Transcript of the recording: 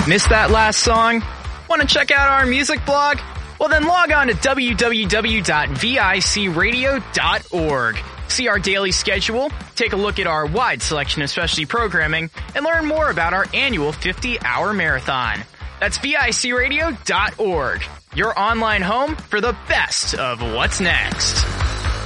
Missed that last song? Want to check out our music blog? Well, then log on to www.vicradio.org. See our daily schedule, take a look at our wide selection of specialty programming, and learn more about our annual 50-hour marathon. That's vicradio.org, your online home for the best of what's next.